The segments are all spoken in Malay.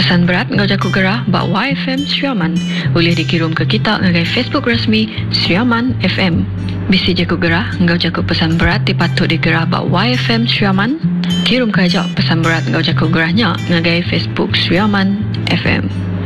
Pesan berat ngau jaku gerah bak YFM Sriaman boleh dikirim ke kita ngagai Facebook rasmi Sriaman FM. Bisi jaku gerah ngau jaku pesan berat dipatut digerah bak YFM Sriaman. Kirim ke ajak pesan berat ngau jaku gerahnya ngagai Facebook Sriaman FM.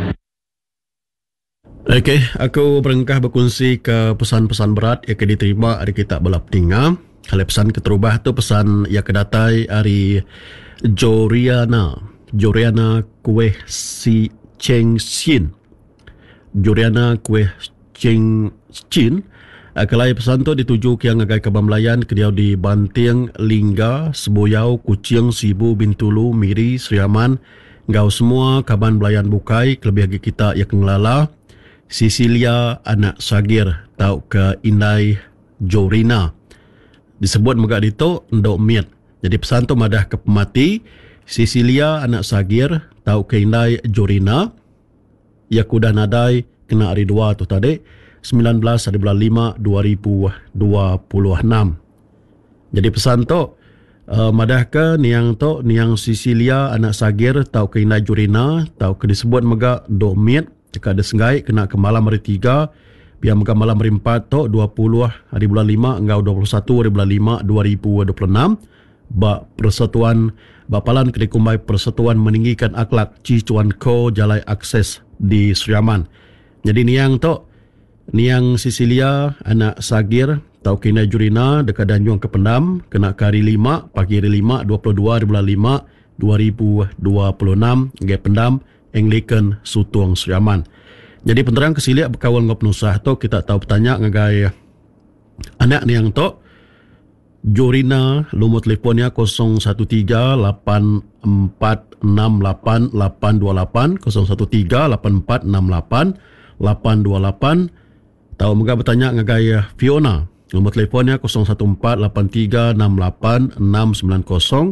Okey, aku berengkah berkongsi ke pesan-pesan berat yang diterima hari kita balap tinggal. Kalau pesan keterubah tu pesan yang kedatai hari Joriana Kueh Si Cheng Xin. Joriana Kueh Cheng Xin. Kalau pesan tu dituju ke yang agai Kabang Melayan ke dia di Banting, Lingga, Seboyau, Kuching, Sibu, Bintulu, Miri, Sriaman. Ngau semua Kabang Melayan bukai kelebih lagi kita yang kengelala. Sisilia anak Sagir tau ke Indai Jorina. Disebut megak dito ndok miat. Jadi pesan tu madah ke pemati Sisilia anak Sagir tau ke Indai Jorina. Ya kudah nadai kena hari 2 tu tadi 19 hari bulan 5 2026. Jadi pesan tu madah ke niang Sisilia anak Sagir tau ke Indai Jorina tau ke disebut megak ndok miat. Jika ada senggai kena ke malam hari 3 biar megak malam hari 4 tu 20 hari bulan 5 engkau 21 hari bulan 5 2026 bak persatuan bapalan kedikumbai persatuan meninggikan akhlak Cicuan Ko Jalai Akses di Sriaman. Jadi niang Sisilia anak Sagir tau kena Jurina dekat Danjung ke Pendam kena ke hari 5 pagi hari 5 22 hari bulan 5 2026 ngai Pendam Anglican Sutuang Sriaman. Jadi penterang kesiliak berkawan ngau penusah tu kita tahu bertanya ngagai anak niang tu Jorina lumut telefonnya 0138468828 0138468828. Tahu mereka bertanya ngagai Fiona lumut telefonnya 0148368690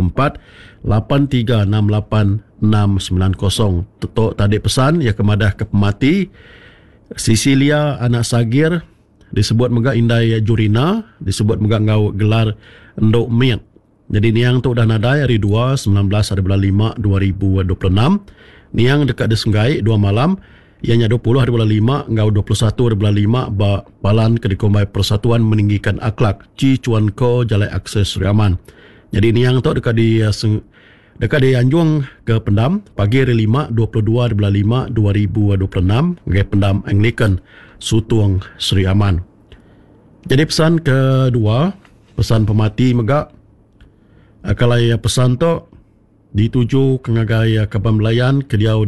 0148368690. Tutuk tadi pesan ya kemadah ke pemati Sisilia anak Sagir disebut megak Indai Jurina, disebut megak ngau gelar ndok miat. Jadi niang tu dah nadai hari 2 19 hari bulan 5 2026. Niang dekat Desenggai 2 malam ianya 20 hari bulan 5 ngau 21 hari bulan 5 ba palan kedikumbai persatuan meninggikan akhlak Cicuan Ko Jalai Akses Sriaman. Jadi niang tu dekat di Anjung ke Pendam pagi hari 5 22 hari bulan 5 2026 ngai Pendam Anglican Sutuang Sri Aman. Jadi pesan kedua, pesan pemati megak. Kalau pesan tu dituju ke ngagai Kabang Melayan ke dia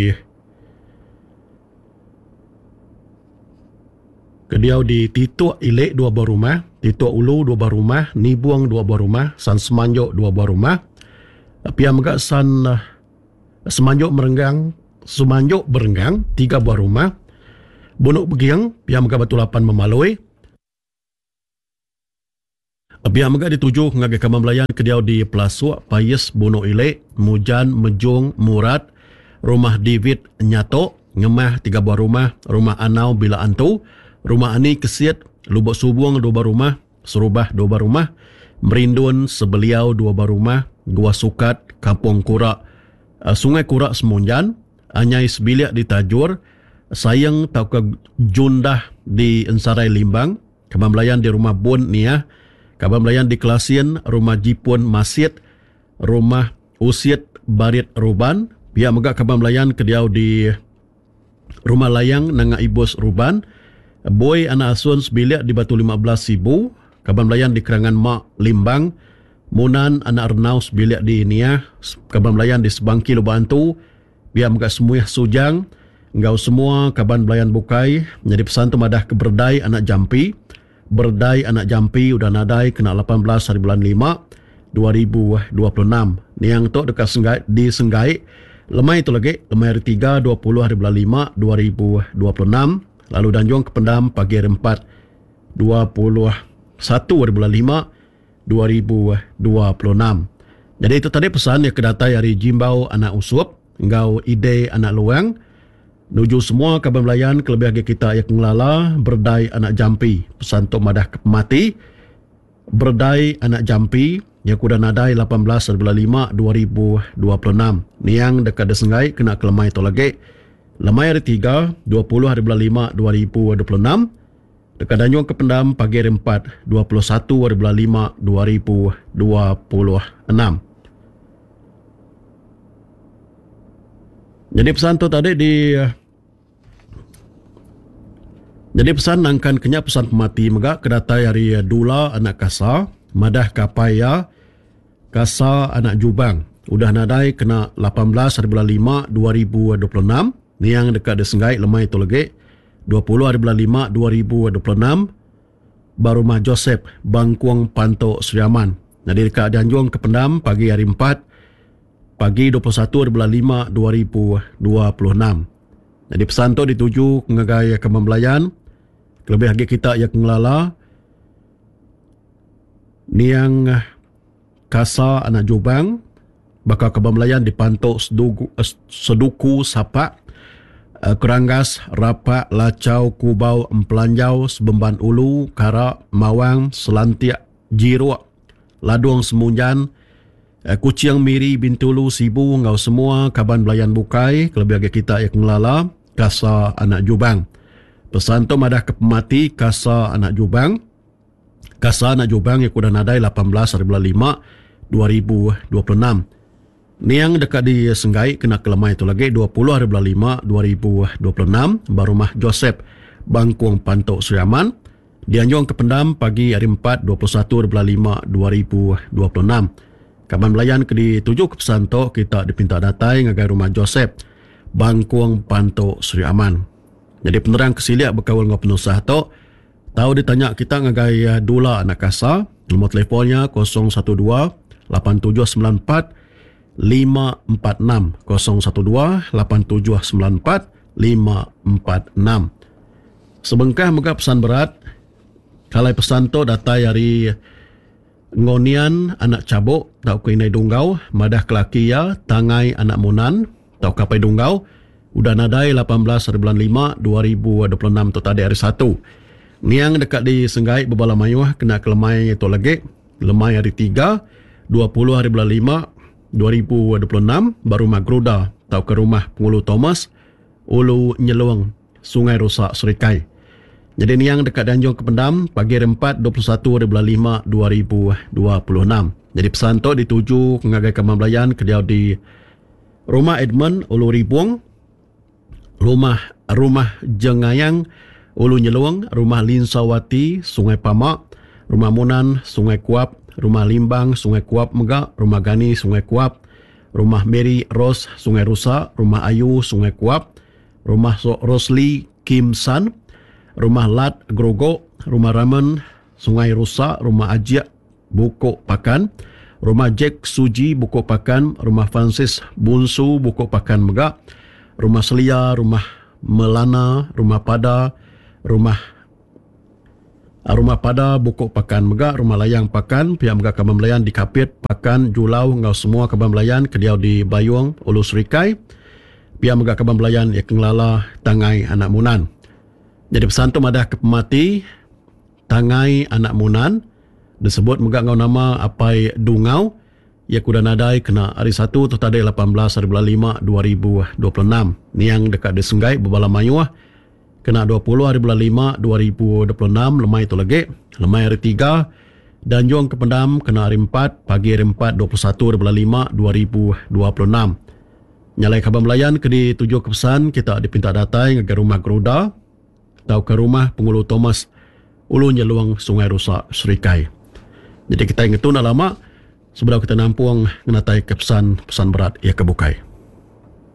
di Tituk Ilek 2 buah rumah, Tituk Ulu 2 buah rumah, Nibuang 2 buah rumah, San Semanjok 2 buah rumah. Pia megak San Semanjok Berenggang 3 buah rumah. Bunuk Begiang, pihak megak Batu Lapan Memalui. Pihak megak dituju ngagai Kabang Melayan ke dia di Pelasuk, Payes, Bunuk Ilek, Mujan, Mejung, Murad, Rumah David Nyato, Ngemah 3 buah rumah, Rumah Anau Bila Antu, Rumah Ani Kesiat, Lubuk Subuang 2 buah rumah, Serubah 2 buah rumah, Merindun, Sebeliau 2 buah rumah, Gua Sukat, Kampung Kurak, Sungai Kurak Semunjan, Anyai Sebiliak di Tajur, Sayang tau ke Jundah di Ensarai Limbang, Kabang Melayan di Rumah Bun Niah, Kabang Melayan di Kelasian, Rumah Jipun Masid, Rumah Usiat Barit Ruban, pihak megak Kabang Melayan ke dia di Rumah Layang Nanga Ibus Ruban, Boy anak Asun Sebiliak di Batu 15 Sibu, Kabang Melayan di Kerangan Mak Limbang, Munan anak Renau Sebiliak di Niah, Kabang Melayan di Sebangki Lubantu, pihak megak Semuih Sujang, engkau semua Kabang Melayan bukai. Jadi pesan tu madah ke Berdai anak Jampi. Berdai anak Jampi udah nadai kena 18 hari bulan 5 2026. Niang tu dekat Senggai lemai itu lagi lemai hari 3 20 hari bulan 5 2026. Lalu Danjung ke Pendam pagi hari 4 21 hari bulan 5 2026. Jadi itu tadi pesan yang kedatai hari Jimbau anak Usup, engkau Ide anak Luang. Nuju semua Kabang Melayan kelebih lagi kita yang ngelala Berdai anak Jampi. Pesan tu madah ke pemati Berdai anak jampi yang kuda nadai 18/5/2026. Niang dekat Desenggai kena ke lemai tu lagi. Lemai hari 3 20/5/2026. Dekat Danjung Kependam pagi hari 4 21/5/2026. Jadi pesan tu tadi jadi pesan nangkan kenyak pesan pemati mega kedatai hari Dula anak Kasa, Madah Kapaya Kasa anak Jubang. Udah nadai kena 18/5/2026. Ni yang dekat Desenggai lemai tu lagi 20/5/2026. Barumah Joseph Bangkuang Pantok Seriaman. Jadi dekat Danjung Kependam pagi hari 4 pagi 21/5/2026. Jadi pesan tu dituju ngagai Kemembelayan. Kelebih lagi kita yang ngelala Niang Kasa anak Jubang bakal Kemembelayan dipantok Seduku Sapak Keranggas Rapak Lacau Kubau Empelanjau Sebemban Ulu Karak Mawang Selantiak Jiruak Laduang Semunjan Kuciang Miri Bintulu Sibu ngau semua Kaban Belayan Bukai kelebih lagi kita yang ngelala Kasa anak Jubang. Pesan tu madah ke pemati Kasa anak Jubang. Kasa anak Jubang yang kuda nadai 18/5/2026. Ni yang dekat di Senggai kena ke lemai tu lagi 20/5/2026. Barumah Joseph Bangkuang Pantok Seriaman. Dianjung ke Pendam pagi hari 4 21/5/2026. Kaban Belayan ke dituju ke pesan tu kita dipinta datai ngagai rumah Joseph Bangkuang Pantok Seriaman. Jadi penerang kesiliak berkawal dengan penusah tu. Tahu ditanya kita ngagai Dula anak Kasa. Nombor telefonnya 012-8794-546. 012-8794-546. Sebengkah mega pesan berat. Kalau pesan tu datai hari Ngonian anak Cabuk. Tahu ke Inai Dunggau. Madah Kelaki ya. Tangai anak Munan. Tahu kapai Dunggau. Udah nadai 18/5/2026 tu tadi hari 1. Niang dekat di Senggai Bebala Mayuh kena ke lemai itu lagi. Lemai hari 3 20/5/2026 baru Magruda tau ke rumah Pengulu Thomas Ulu Nyeluang Sungai Rusak Serikai. Jadi niang dekat Danjung Kependam pagi hari 4 21/5/2026. Jadi pesan tu dituju ngagai Kemembelayan ke dia di Rumah Edmund Ulu Ribuang, Rumah Jengayang Ulu Nyeluang, Rumah Linsawati Sungai Pamak, Rumah Munan Sungai Kuap, Rumah Limbang Sungai Kuap Mega, Rumah Gani Sungai Kuap, Rumah Mary Ros Sungai Rusak, Rumah Ayu Sungai Kuap, Rumah Rosli Kim San, Rumah Lat Grogo, Rumah Ramen Sungai Rusak, Rumah Ajak Bukok Pakan, Rumah Jack Suji Bukok Pakan, Rumah Francis Bunsu Bukok Pakan Mega, Rumah Selia, Rumah Melana, Rumah Pada, Rumah Pada Bukok Pakan Mega, Rumah Layang Pakan, pihak Mega Kemembelayan di Kapit, Pakan, Julau, ngau semua Kemembelayan kediau di Bayung, Ulu Serikai, pihak Mega Kemembelayan yang kengelala Tangai Anak Munan. Jadi pesan tu madah ke pemati Tangai Anak Munan disebut Mega ngau nama Apai Dungau. Ya kuda nadai kena hari 1 tu tadi 18/5/2026. Ni yang dekat di Senggai Bebala Mayuh kena 20/5/2026 lemai tu lagi. Lemai hari 3 Danjung Kependam kena hari 4 pagi hari 4 21/5/2026. Nyalai Kabar Melayan ke dituju ke pesan kita dipinta datai ke rumah Geruda atau ke rumah Pengulu Thomas Ulu Nyeluang Sungai Rusak Serikai. Jadi kita ingat tu nak lama sebelum kita nampung menatai ke pesan berat ia kebukai.